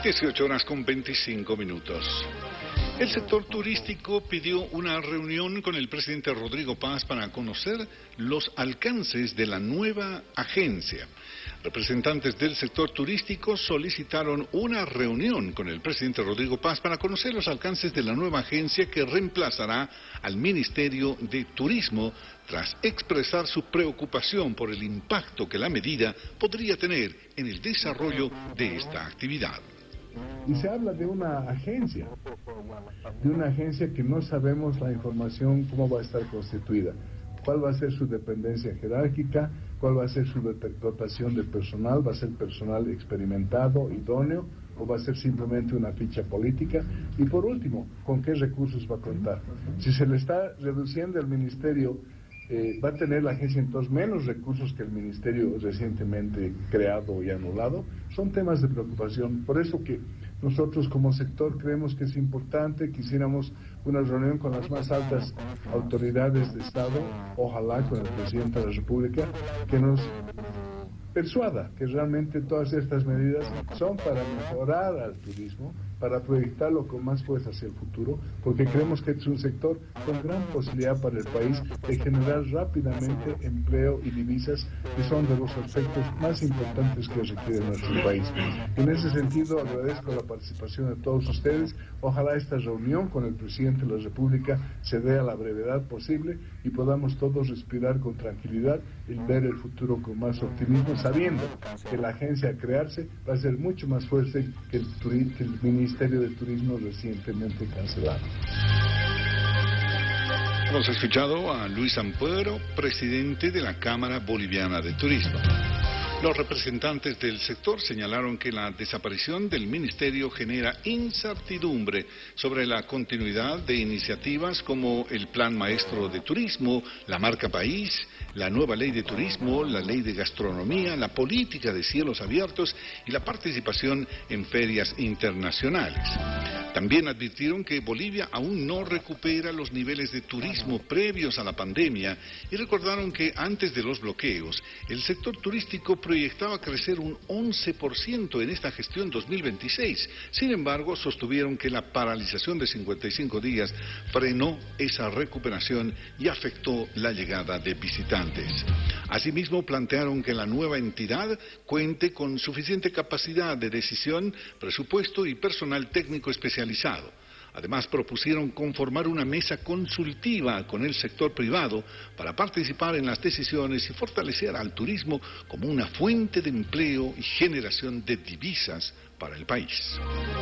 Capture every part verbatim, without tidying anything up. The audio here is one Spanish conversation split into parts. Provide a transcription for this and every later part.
dieciocho horas con veinticinco minutos. El sector turístico pidió una reunión con el presidente Rodrigo Paz para conocer los alcances de la nueva agencia. Representantes del sector turístico solicitaron una reunión con el presidente Rodrigo Paz para conocer los alcances de la nueva agencia que reemplazará al Ministerio de Turismo, tras expresar su preocupación por el impacto que la medida podría tener en el desarrollo de esta actividad. Y se habla de una agencia, de una agencia que no sabemos la información, cómo va a estar constituida, cuál va a ser su dependencia jerárquica, cuál va a ser su dotación de personal, va a ser personal experimentado, idóneo, o va a ser simplemente una ficha política, y por último, ¿con qué recursos va a contar? Si se le está reduciendo el ministerio, eh, va a tener la agencia entonces menos recursos que el ministerio recientemente creado y anulado. Son temas de preocupación, por eso que nosotros como sector creemos que es importante, quisiéramos una reunión con las más altas autoridades de Estado, ojalá con el presidente de la República, que nos persuada que realmente todas estas medidas son para mejorar al turismo, para proyectarlo con más fuerza hacia el futuro, porque creemos que es un sector con gran posibilidad para el país de generar rápidamente empleo y divisas, que son de los aspectos más importantes que requiere nuestro país. En ese sentido, agradezco la participación de todos ustedes. Ojalá esta reunión con el presidente de la República se dé a la brevedad posible y podamos todos respirar con tranquilidad y ver el futuro con más optimismo, sabiendo que la agencia a crearse va a ser mucho más fuerte que el, que el Ministerio de Turismo recientemente cancelado. Hemos escuchado a Luis Ampuero, presidente de la Cámara Boliviana de Turismo. Los representantes del sector señalaron que la desaparición del ministerio genera incertidumbre sobre la continuidad de iniciativas como el Plan Maestro de Turismo, la Marca País, la nueva Ley de Turismo, la Ley de Gastronomía, la política de cielos abiertos y la participación en ferias internacionales. También advirtieron que Bolivia aún no recupera los niveles de turismo previos a la pandemia y recordaron que antes de los bloqueos, el sector turístico proyectaba crecer un once por ciento en esta gestión dos mil veintiséis. Sin embargo, sostuvieron que la paralización de cincuenta y cinco días frenó esa recuperación y afectó la llegada de visitantes. Asimismo, plantearon que la nueva entidad cuente con suficiente capacidad de decisión, presupuesto y personal técnico especializado. Además, propusieron conformar una mesa consultiva con el sector privado para participar en las decisiones y fortalecer al turismo como una fuente de empleo y generación de divisas para el país.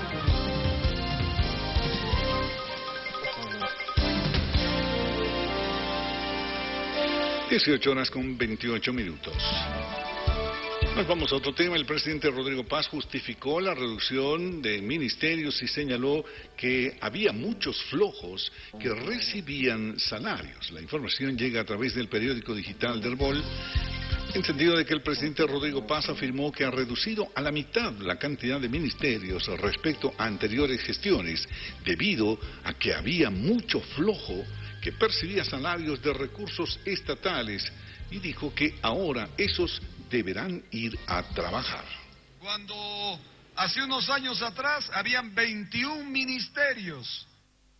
dieciocho horas con veintiocho minutos. Nos vamos a otro tema. El presidente Rodrigo Paz justificó la reducción de ministerios y señaló que había muchos flojos que recibían salarios. La información llega a través del periódico digital del Bol, en sentido de que el presidente Rodrigo Paz afirmó que ha reducido a la mitad la cantidad de ministerios respecto a anteriores gestiones, debido a que había mucho flojo que percibía salarios de recursos estatales, y dijo que ahora esos deberán ir a trabajar. Cuando hace unos años atrás habían veintiún ministerios,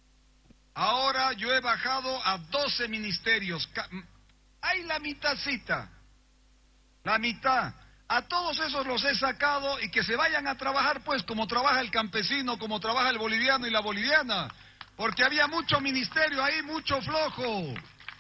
ahora yo he bajado a doce ministerios. Hay la mitadcita, la mitad. A todos esos los he sacado y que se vayan a trabajar pues como trabaja el campesino, como trabaja el boliviano y la boliviana, porque había mucho ministerio ahí, mucho flojo.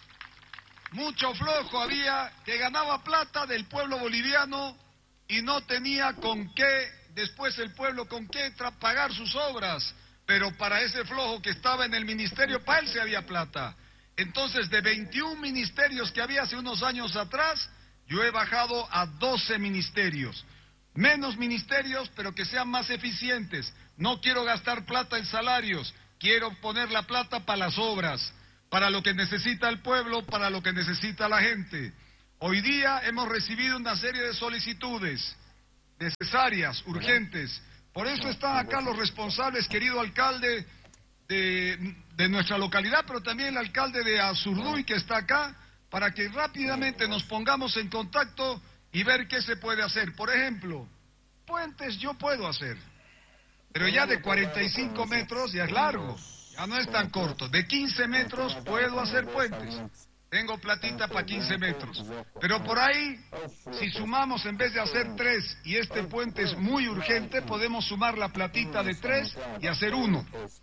Mucho flojo había que ganaba plata del pueblo boliviano y no tenía con qué, después el pueblo con qué pagar sus obras, pero para ese flojo que estaba en el ministerio, para él se había plata. Entonces, de veintiún ministerios que había hace unos años atrás, yo he bajado a doce ministerios. Menos ministerios, pero que sean más eficientes. No quiero gastar plata en salarios, quiero poner la plata para las obras, para lo que necesita el pueblo, para lo que necesita la gente. Hoy día hemos recibido una serie de solicitudes necesarias, urgentes. Por eso están acá los responsables, querido alcalde de, de nuestra localidad, pero también el alcalde de Azurduy, que está acá, para que rápidamente nos pongamos en contacto y ver qué se puede hacer. Por ejemplo, puentes yo puedo hacer. Pero ya de cuarenta y cinco metros ya es largo, ya no es tan corto. De quince metros puedo hacer puentes. Tengo platita para quince metros. Pero por ahí, si sumamos en vez de hacer tres y este puente es muy urgente, podemos sumar la platita de tres y hacer uno.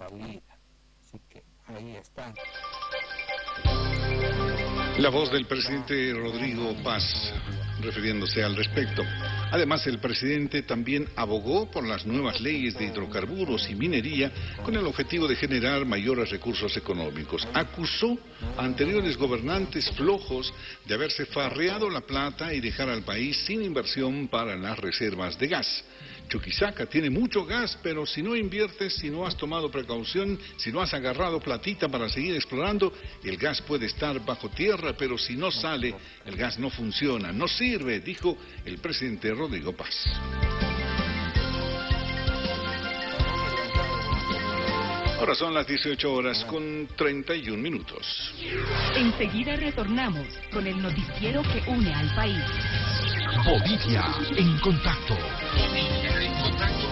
La voz del presidente Rodrigo Paz, refiriéndose al respecto. Además, el presidente también abogó por las nuevas leyes de hidrocarburos y minería con el objetivo de generar mayores recursos económicos. Acusó a anteriores gobernantes flojos de haberse farreado la plata y dejar al país sin inversión para las reservas de gas. Chuquisaca tiene mucho gas, pero si no inviertes, si no has tomado precaución, si no has agarrado platita para seguir explorando, el gas puede estar bajo tierra, pero si no sale, el gas no funciona, no sirve, dijo el presidente Rodrigo Paz. Ahora son las dieciocho horas con treinta y un minutos. Enseguida retornamos con el noticiero que une al país. Bolivia en contacto. Bolivia en contacto.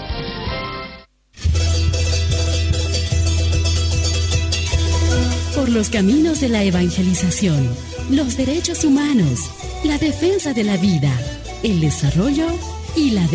Por los caminos de la evangelización, los derechos humanos, la defensa de la vida, el desarrollo y la